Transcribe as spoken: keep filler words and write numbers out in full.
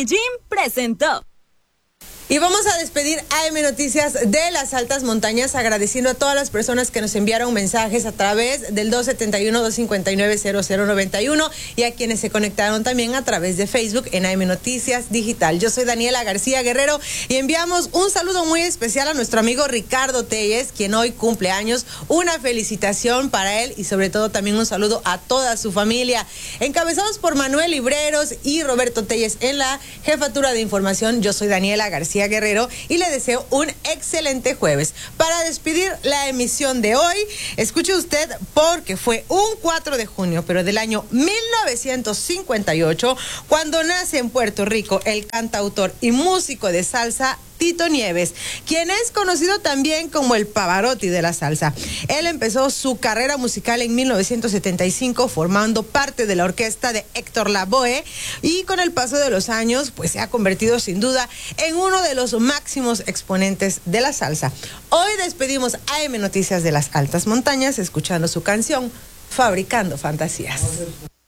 Medellín presentó. Y vamos a despedir A M Noticias de las altas montañas, agradeciendo a todas las personas que nos enviaron mensajes a través del dos siete uno, dos cinco nueve, cero cero nueve uno y a quienes se conectaron también a través de Facebook en A M Noticias Digital. Yo soy Daniela García Guerrero y enviamos un saludo muy especial a nuestro amigo Ricardo Telles, quien hoy cumple años. Una felicitación para él y sobre todo también un saludo a toda su familia. Encabezados por Manuel Libreros y Roberto Telles en la jefatura de información, yo soy Daniela García Guerrero y le deseo un excelente jueves. Para despedir la emisión de hoy, escuche usted, porque fue un cuatro de junio, pero del año mil novecientos cincuenta y ocho, cuando nace en Puerto Rico el cantautor y músico de salsa Tito Nieves, quien es conocido también como el Pavarotti de la salsa. Él empezó su carrera musical en mil novecientos setenta y cinco formando parte de la orquesta de Héctor Lavoe y con el paso de los años pues se ha convertido sin duda en uno de los máximos exponentes de la salsa. Hoy despedimos A M Noticias de las altas montañas escuchando su canción Fabricando Fantasías.